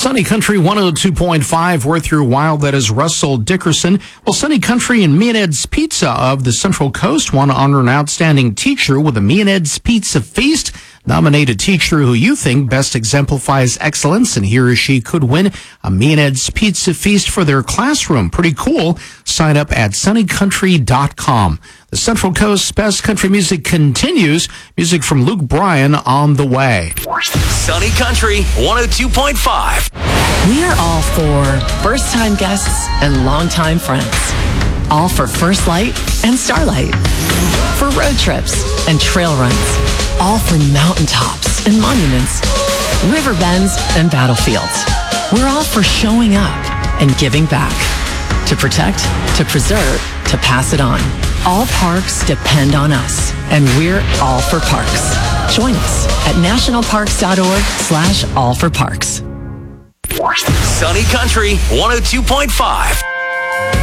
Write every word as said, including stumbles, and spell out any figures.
Sunny Country one oh two point five, we're through Wild. That is Russell Dickerson. Well, Sunny Country and Me and Ed's Pizza of the Central Coast want to honor an outstanding teacher with a Me and Ed's Pizza Feast. Nominate a teacher who you think best exemplifies excellence, and he or she could win a Me and Ed's Pizza Feast for their classroom. Pretty cool. Sign up at sunny country dot com. The Central Coast's best country music continues. Music from Luke Bryan on the way. Sunny Country one oh two point five. We are all for first-time guests and longtime friends. All for First Light and Starlight. For road trips and trail runs. All for mountaintops and monuments, river bends and battlefields. We're all for showing up and giving back. To protect, to preserve, to pass it on. All parks depend on us, and we're all for parks. Join us at nationalparks.org slash all for parks. Sunny Country one oh two point five.